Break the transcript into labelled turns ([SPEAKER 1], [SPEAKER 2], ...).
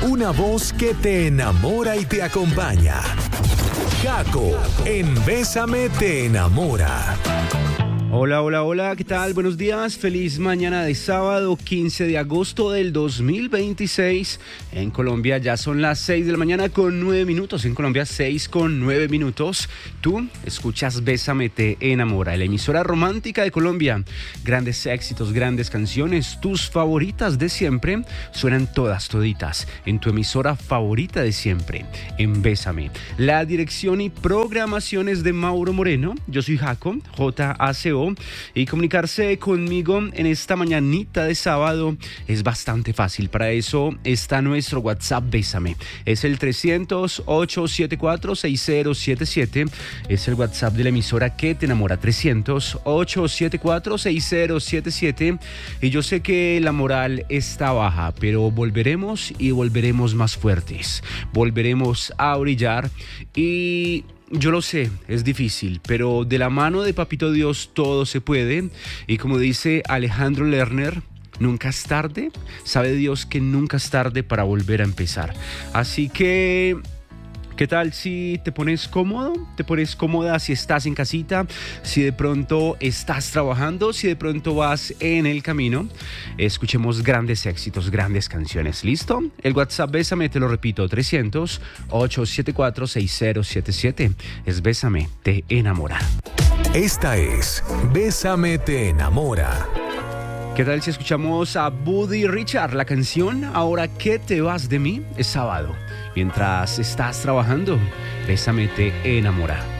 [SPEAKER 1] Una voz que te enamora y te acompaña. Jaco, en Bésame te enamora.
[SPEAKER 2] Hola, hola, hola, ¿qué tal? Buenos días, feliz mañana de sábado 15 de agosto del 2026. En Colombia ya son las 6 de la mañana con 9 minutos. En Colombia 6 con 9 minutos. Tú escuchas Bésame te enamora, la emisora romántica de Colombia. Grandes éxitos, grandes canciones, tus favoritas de siempre suenan todas, toditas en tu emisora favorita de siempre, en Bésame. La dirección y programación es de Mauro Moreno. Yo soy Jaco, J-A-C-O. Y comunicarse conmigo en esta mañanita de sábado es bastante fácil. Para eso está nuestro WhatsApp Bésame. Es el 300-874-6077. Es el WhatsApp de la emisora que te enamora. 300-874-6077. Y yo sé que la moral está baja, pero volveremos y volveremos más fuertes. Volveremos a brillar y... yo lo sé, es difícil, pero de la mano de Papito Dios todo se puede. Y como dice Alejandro Lerner, nunca es tarde. Sabe Dios que nunca es tarde para volver a empezar. Así que... ¿qué tal si te pones cómodo? ¿Te pones cómoda si estás en casita? Si de pronto estás trabajando, si de pronto vas en el camino. Escuchemos grandes éxitos, grandes canciones. ¿Listo? El WhatsApp Bésame, te lo repito, 300-874-6077. Es Bésame, te enamora.
[SPEAKER 1] Esta es Bésame te enamora.
[SPEAKER 2] ¿Qué tal si escuchamos a Buddy Richard? La canción Ahora que te vas de mí es sábado. Mientras estás trabajando, Bésame te enamora.